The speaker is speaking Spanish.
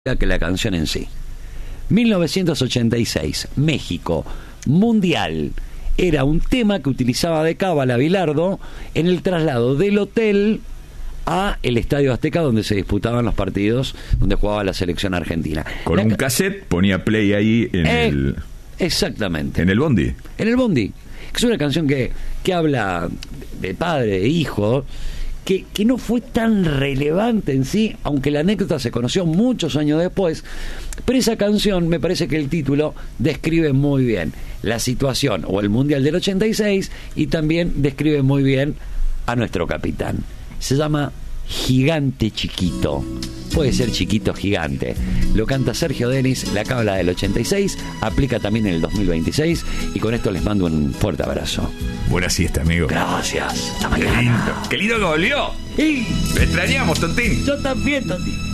que la canción en sí. 1986, México, Mundial. Era un tema que utilizaba de cábala Bilardo en el traslado del hotel a el Estadio Azteca, donde se disputaban los partidos, donde jugaba la selección argentina. Con un cassette ponía play ahí en exactamente. En el bondi. En el bondi. Es una canción que habla de padre, de hijo, que no fue tan relevante en sí, aunque la anécdota se conoció muchos años después. Pero esa canción, me parece que el título describe muy bien la situación o el Mundial del 86 y también describe muy bien a nuestro capitán. Se llama Gigante Chiquito. Puede ser chiquito gigante. Lo canta Sergio Denis, la cábala del 86, aplica también en el 2026 y con esto les mando un fuerte abrazo. Buena siesta, amigo. Gracias. Hasta Qué mañana. lindo. Qué lindo que volvió. Sí. Lo extrañamos, Tontín. Yo también, Tontín.